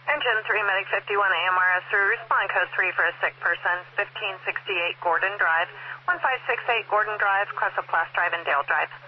Engine 3, Medic 51, AMRS 3, respond code 3 for a sick person, 1568 Gordon Drive, 1568 Gordon Drive, Crescent Pass Drive and Dale Drive.